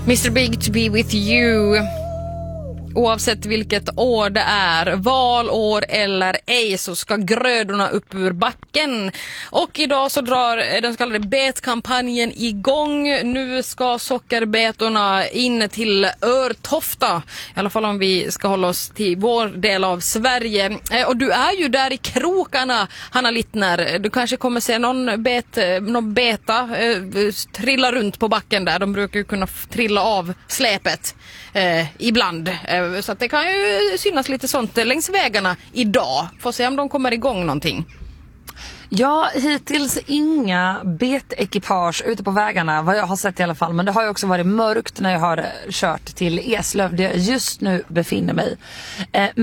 Mr. Big to be with you. Oavsett vilket år det är, valår eller ej, så ska grödorna upp ur backen. Och idag så drar den så kallade betkampanjen igång. Nu ska sockerbetorna in till Örtofta. I alla fall om vi ska hålla oss till vår del av Sverige. Och du är ju där i krokarna, Hanna Littner. Du kanske kommer se någon beta trilla runt på backen där. De brukar ju kunna trilla av släpet ibland. Så att det kan ju synas lite sånt längs vägarna idag. Får se om de kommer igång någonting. Ja, hittills inga betekipage ute på vägarna, vad jag har sett i alla fall. Men det har ju också varit mörkt när jag har kört till Eslöv, där jag just nu befinner mig.